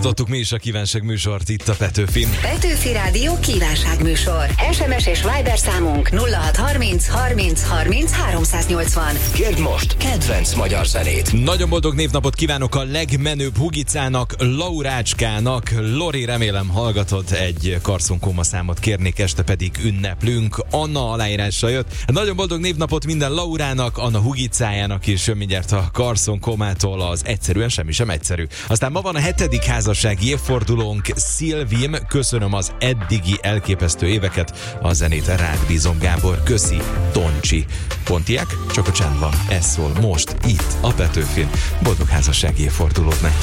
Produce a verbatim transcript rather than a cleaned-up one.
Indítottuk mi is a kívánság műsort itt a Petőfin. Petőfi Rádió kívánság műsor. es em es és Viber számunk nulla hat harminc harminc harminc háromszáznyolcvan. Kérd most kedvenc magyar zenét. Nagyon boldog névnapot kívánok a legmenőbb hugicának, Laurácskának. Lori, remélem hallgatod, egy Karszon-Kóma számot kérnék, este pedig ünneplünk. Anna aláírással jött. Nagyon boldog névnapot minden Laurának, Anna hugicájának is, jön mindjárt a Karszon-Kómától az Egyszerűen semmi sem egyszerű. Aztán ma van a hetedik házassági évfordulónk. Szilvim, köszönöm az eddigi elképesztő éveket, a zenét rád bízom, Gábor, köszi, Toncsi. Pontiák, csak a csend van, ez szól most, itt, a Petőfin. Boldog házassági évfordulót nektek!